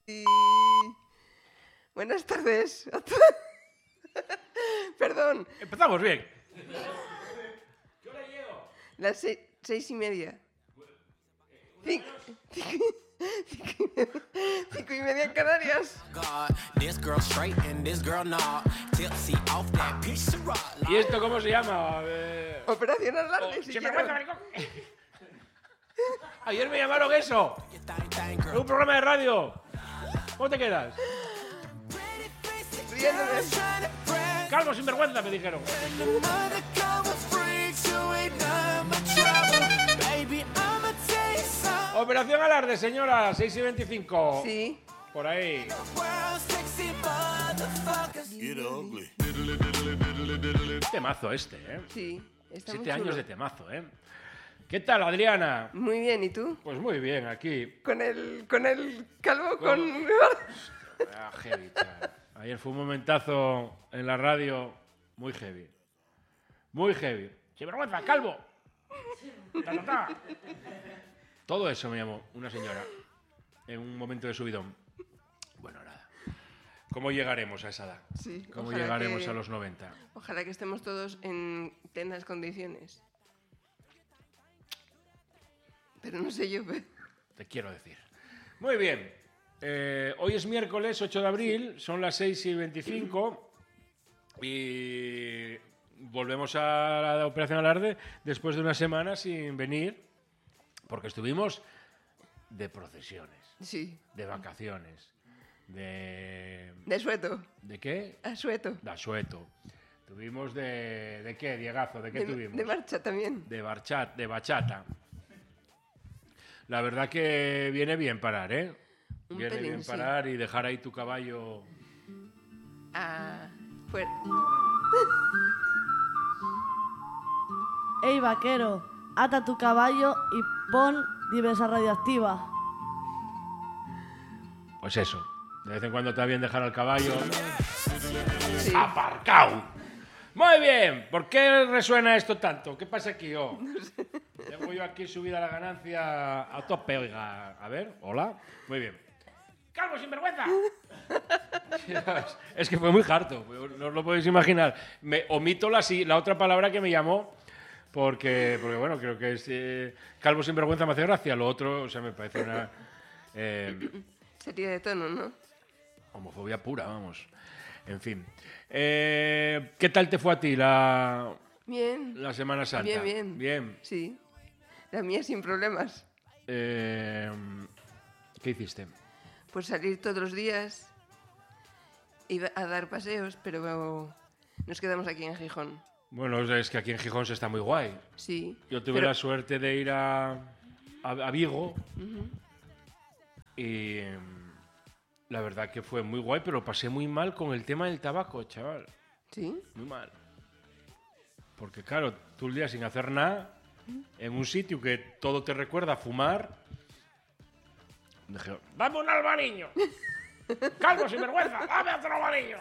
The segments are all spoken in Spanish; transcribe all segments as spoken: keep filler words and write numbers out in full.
Y... Buenas tardes. Perdón. Empezamos bien. ¿Qué hora llego? Las seis, seis y media. Cinco, cinco, cinco, cinco y media en Canarias. ¿Y esto cómo se llama? Eh... Operación Alarde. Oh, si ¡se me quiero. cuenta, maricón! Ayer me llamaron eso. En un programa de radio. ¿Cómo te quedas? Riéndome. Calvo sinvergüenza, me dijeron. Operación Alarde, señora, seis y veinticinco. Sí. Por ahí. Temazo este, ¿eh? Sí. Está muy Siete años chulo. de temazo, ¿eh? ¿Qué tal, Adriana? Muy bien, ¿y tú? Pues muy bien, aquí. Con el, con el calvo, Con- con... Ah, heavy, chaval. Ayer fue un momentazo en la radio muy heavy. Muy heavy. ¡Sinvergüenza, calvo! Ta, ta, ta. Todo eso me llamó una señora en un momento de subidón. Bueno, nada. ¿Cómo llegaremos a esa edad? Sí, ¿Cómo ojalá llegaremos que- a los noventa? Ojalá que estemos todos en plenas condiciones. Pero no sé yo. pe- Te quiero decir. Muy bien. Eh, hoy es miércoles ocho de abril, son las seis y veinticinco y volvemos a la Operación Alarde después de una semana sin venir porque estuvimos de procesiones, Sí, de vacaciones, de... de sueto. ¿De qué? A sueto. De asueto. Tuvimos de... ¿De qué, Diegazo? ¿De qué De, tuvimos? de marcha también. De barchat, de bachata. La verdad que viene bien parar, ¿eh? Un Viene pelín, bien sí. parar y dejar ahí tu caballo. Ah, fuera. Ey, vaquero, ata tu caballo y pon diversa radioactiva. Pues eso. De vez en cuando está bien dejar al caballo Sí. aparcado. Muy bien. ¿Por qué resuena esto tanto? ¿Qué pasa aquí, oh? Tengo yo aquí subida la ganancia a tope, oiga. A ver, hola. Muy bien. ¡Calvo, sinvergüenza! Es que fue muy harto, no os lo podéis imaginar. Me omito la, si- la otra palabra que me llamó porque, porque bueno, creo que es eh, calvo sinvergüenza me hace gracia. Lo otro, o sea, me parece una eh, Sería de tono, ¿no? homofobia pura, vamos. En fin. Eh, ¿Qué tal te fue a ti la, Bien. la Semana Santa? Bien, bien. Bien. Sí. La mía sin problemas. Eh, ¿Qué hiciste? Pues salir todos los días. Iba a dar paseos, pero nos quedamos aquí en Gijón. Bueno, es que aquí en Gijón se está muy guay. Sí. Yo tuve pero- la suerte de ir a, a, a Vigo y em, la verdad que fue muy guay, pero pasé muy mal con el tema del tabaco, chaval. Sí. Muy mal. Porque claro, tú el día sin hacer nada, en un sitio que todo te recuerda a fumar, dije, ¡dame un albariño! ¡Calvo, sinvergüenza! ¡Dame otro albariño!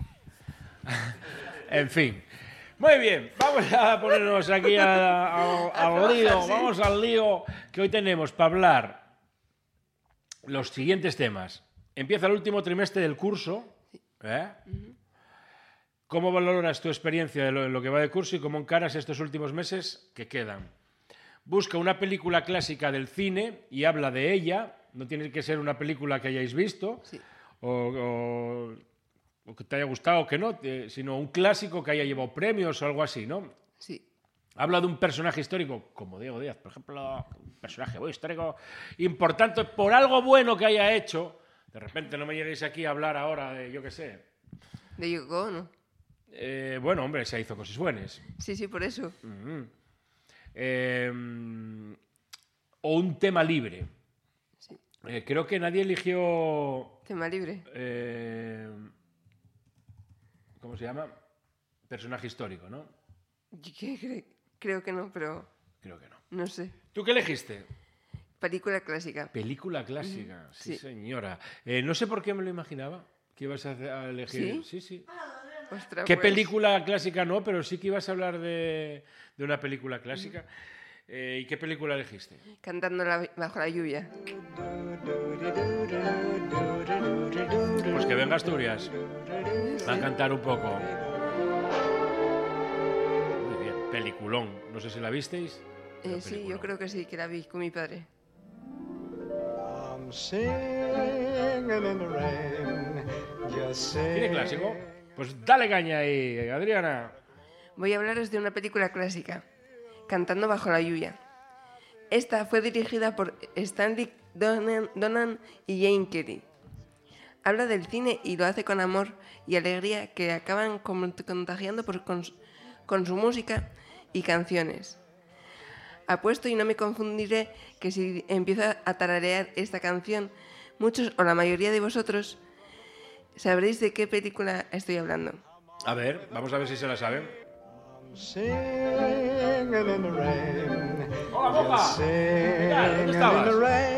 En fin. Muy bien, vamos a ponernos aquí a- a- al lío, vamos al lío que hoy tenemos para hablar los siguientes temas. Empieza el último trimestre del curso. ¿eh? ¿Cómo valoras tu experiencia de lo, en lo que va de curso y cómo encaras estos últimos meses que quedan? Busca una película clásica del cine y habla de ella. No tiene que ser una película que hayáis visto Sí. o, o- o que te haya gustado o que no, eh, sino un clásico que haya llevado premios o algo así, ¿no? Sí. Habla de un personaje histórico, como Diego Díaz, por ejemplo, un personaje muy histórico importante por algo bueno que haya hecho. De repente no me lleguéis aquí a hablar ahora de, yo qué sé. De Yoko Ono. Eh, bueno, hombre, se hizo cosas buenas. Sí, sí, por eso. Mm. Eh, o un tema libre. Sí. Eh, creo que nadie eligió... Tema libre. eh, ¿Cómo se llama? Personaje histórico, ¿no? Yo qué cre- creo que no, pero Creo que no. no sé. ¿Tú qué elegiste? Película clásica. Película clásica, sí, sí. señora. Eh, no sé por qué me lo imaginaba que ibas a, hacer- a elegir. ¿Sí? Sí, sí. Ostras, ¿Qué pues, película clásica no? Pero sí que ibas a hablar de, de una película clásica. Eh, ¿Y qué película elegiste? Cantando la- bajo la lluvia. venga Asturias. Va a cantar un poco. Muy bien, peliculón. No sé si la visteis. Eh, sí, yo creo que sí, que la vi con mi padre. ¿Tiene clásico? Pues dale caña ahí, Adriana. Voy a hablaros de una película clásica, Cantando bajo la lluvia. Esta fue dirigida por Stanley Donen, Donen y Jane Kelly. Habla del cine y lo hace con amor y alegría que acaban contagiando por, con, con su música y canciones. Apuesto y no me confundiré que si empiezo a tararear esta canción, muchos o la mayoría de vosotros sabréis de qué película estoy hablando. A ver, vamos a ver si se la saben. ¡Hola, Moja! ¿Qué tal? ¿Dónde estabas?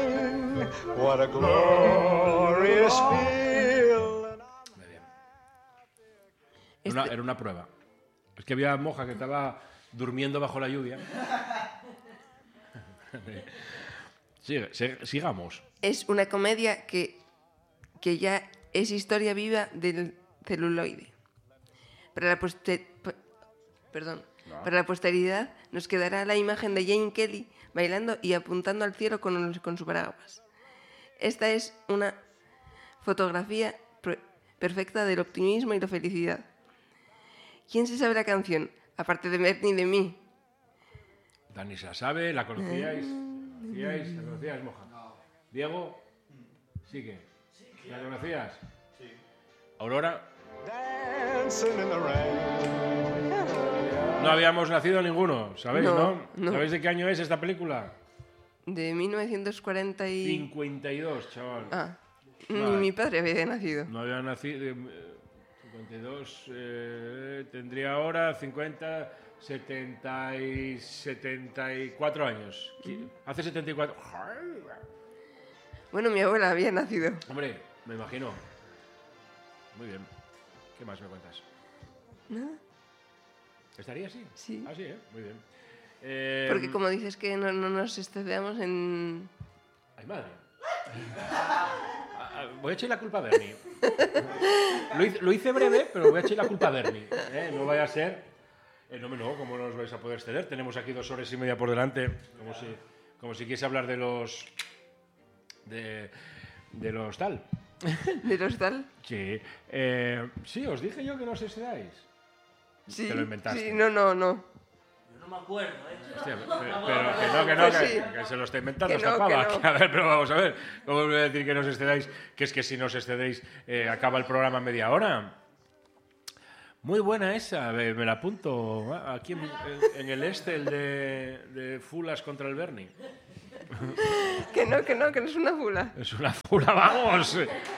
Muy bien. Era una, era una prueba. Es que había Moja que estaba durmiendo bajo la lluvia. Sigue, sigue, sigamos. Es una comedia que, que ya es historia viva del celuloide. Para la, poster, perdón, no. para la posteridad nos quedará la imagen de Jane Kelly bailando y apuntando al cielo con, con su paraguas. Esta es una fotografía perfecta del optimismo y la felicidad. ¿Quién se sabe la canción? Aparte de Bernie y de mí. Dani se la sabe, ¿la conocíais? ¿Conocíais? ¿La conocíais, Moja? No. ¿Diego? Sí que. ¿La conocías? Sí. ¿Aurora? No habíamos nacido ninguno, ¿sabéis, no? ¿no? no. ¿Sabéis de qué año es esta película? De mil novecientos cuarenta y... cincuenta y dos, chaval. Ah, vale. Ni mi padre había nacido. No había nacido... Eh, cincuenta y dos, eh, tendría ahora cincuenta... setenta y setenta y cuatro años. Hace setenta y cuatro. Bueno, mi abuela había nacido. Hombre, me imagino. Muy bien. ¿Qué más me cuentas? Nada. ¿Estaría así? Sí. Ah, sí, ¿eh? Muy bien. Eh, Porque como dices que no, no nos excedamos en... ¡Ay, madre! Voy a echar la culpa a Bernie. Lo hice, lo hice breve, pero voy a echar la culpa a Bernie. ¿eh? No vaya a ser... Eh, no, no, ¿cómo no os vais a poder exceder? Tenemos aquí dos horas y media por delante, como si, como si quisiese hablar de los... de, de los tal. ¿De los tal? Sí. Eh, sí, os dije yo que no os excedáis. Sí, te lo inventaste. Sí, no, no, no. Yo no me acuerdo, ¿eh? Hostia, pero, pero que no, que no, pues que, sí. que se lo está inventando que esta no, pava. no. Que, a ver, pero vamos a ver. ¿Cómo os voy a decir que no os excedáis? Que es que si no os excedéis, eh, acaba el programa en media hora. Muy buena esa, me, me la apunto. Aquí en, en el este, el de, de Fulas contra el Bernie. Que no, que no, que no es una fula. Es una fula, vamos.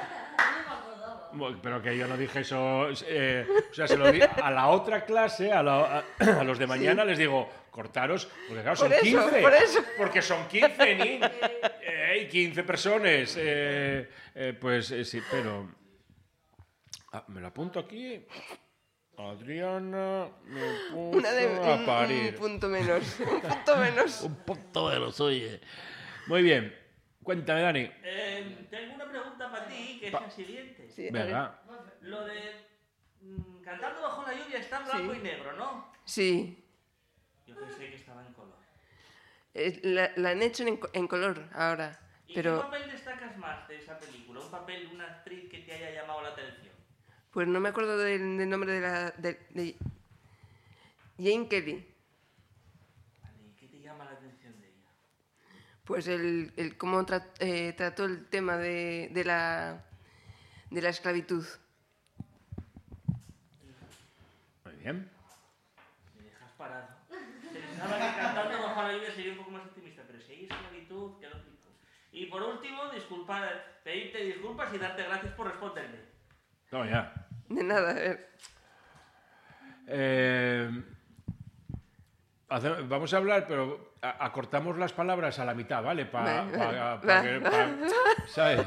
Pero que yo no dije eso. Eh, o sea, se lo di a la otra clase, a, la, a, a los de mañana, sí. Les digo, cortaros, porque claro, son por eso, quince. Por eso. Porque son quince, ni, eh, quince personas. Eh, eh, pues eh, sí, pero. Ah, me lo apunto aquí. Adriana, me puso Una de, a un, parir. Un punto menos. Un punto menos. Un punto menos, oye. Muy bien. Cuéntame, Dani. Eh, tengo una pregunta para ti, que es pa la siguiente. Sí, Venga. Lo de mmm, Cantando bajo la lluvia está en blanco sí. y negro, ¿no? Sí. Yo pensé que estaba en color. Eh, la, la han hecho en, en color ahora. ¿Y pero... qué papel destacas más de esa película? ¿Un papel, una actriz que te haya llamado la atención? Pues no me acuerdo del, del nombre de la... De, de Jane Kelly. Vale, ¿y qué te llama la atención de ella? Pues el, el cómo tra, eh, trató el tema de, de, la, de la esclavitud. Muy bien. Me dejas parado. Pensaba que Cantando bajo la lluvia sería un poco más optimista, pero si hay esclavitud, qué lógico. Y por último, disculpar, pedirte disculpas y darte gracias por responderme. No, ya. De nada, a ver. Eh, hace, vamos a hablar, pero a, acortamos las palabras a la mitad, ¿vale? Para pa, pa, pa, pa, ¿sabes?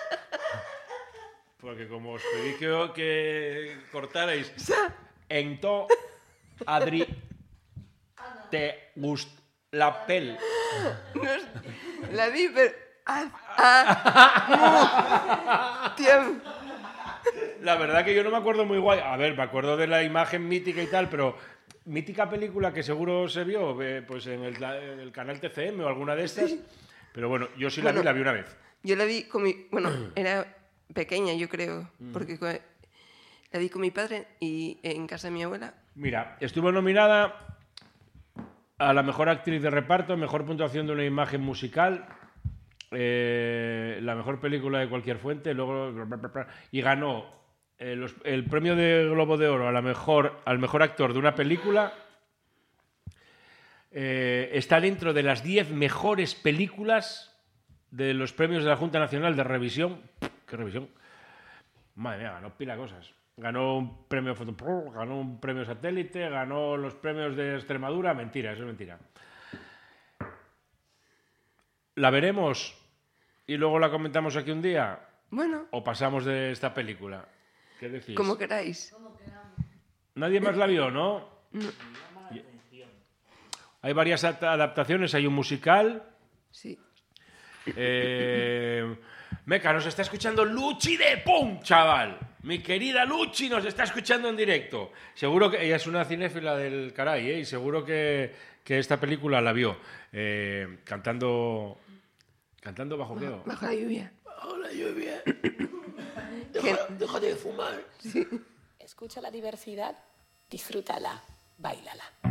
Porque como os pedí que, que cortarais en to, Adri, te gust la pel. No es, la vi, pero... Ah, ah, mu, tiempo. La verdad que yo no me acuerdo muy guay. A ver, me acuerdo de la imagen mítica y tal, pero mítica película que seguro se vio eh, pues en el, en el canal T C M o alguna de estas. Pero bueno, yo sí la Bueno, vi, la vi una vez. Yo la vi con mi... Bueno, era pequeña, yo creo, porque co- la vi con mi padre y en casa de mi abuela. Mira, estuvo nominada a la mejor actriz de reparto, mejor puntuación de una imagen musical, eh, la mejor película de cualquier fuente, luego y ganó eh, los- el premio de Globo de Oro a la mejor, al mejor actor de una película. Eh, está dentro de las diez mejores películas de los premios de la Junta Nacional de Revisión. ¿Qué revisión? Madre mía, ganó pila de cosas. Ganó un premio Foto, ganó un premio Satélite, ganó los premios de Extremadura. Mentira, eso es mentira. ¿La veremos y luego la comentamos aquí un día? Bueno, ¿O pasamos de esta película? ¿Qué decís? como queráis. Nadie más la vio, ¿no? Hay varias at- adaptaciones, hay un musical. Sí. Eh, Meca, nos está escuchando Luchi de Pum, chaval. Mi querida Luchi nos está escuchando en directo. Seguro que ella es una cinéfila del caray, ¿eh? Y seguro que, que esta película la vio. Eh, cantando. ¿Cantando bajo qué? Bajo la lluvia. Bajo la lluvia. Deja- deja de fumar. Escucha la diversidad, disfrútala, báilala.